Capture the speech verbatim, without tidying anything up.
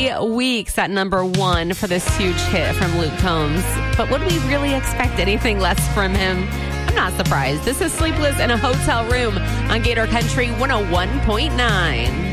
three weeks at number one for this huge hit from Luke Combs. But would we really expect anything less from him? I'm not surprised. This is Sleepless in a Hotel Room on Gator Country one oh one point nine.